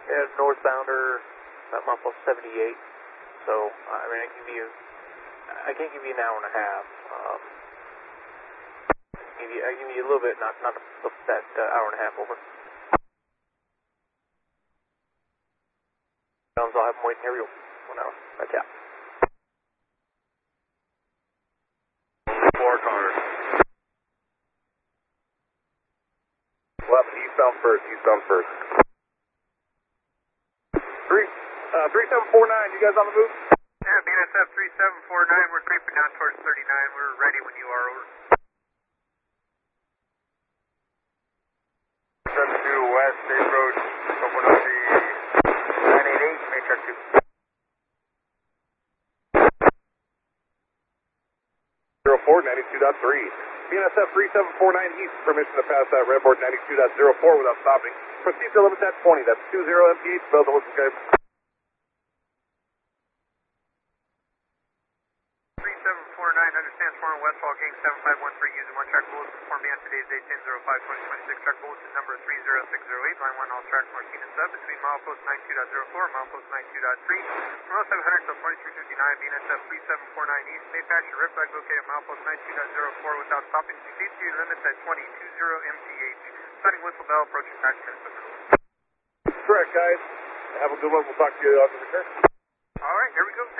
Yeah, northbounder, that milepost 78. So, I mean, I can't give you an hour and a half. I give you a little bit, not that hour and a half over. I'll have them waiting here. 1 hour. That's out. 4 cars. Left, eastbound first. 3749, you guys on the move? Yeah, BNSF 3749, we're creeping down towards 39. We're ready when you are, over. 72 West State Road, someone up the 988, make check 2. 04, 92.3. BNSF 3749 East, permission to pass that redboard 92.04 without stopping. Proceed to limit at 20, that's 20 MPH, spell the listen, guys. 3749, understands former Westfall Gang 7513, using 1 track bulletin for me on today's date 10-05-2026, track bulletin number 30608, line 1 all track Martina sub between milepost 92.04 and milepost 92.3, from 0700 till 2359, BNSF 3749 East, may pass your red flag located at milepost 92.04 without stopping, proceed to your limits at 20, 20 MPH, starting whistle bell, approaching 5 minutes of Correct, guys. Have a good one. We'll talk to you on the return. Alright, here we go.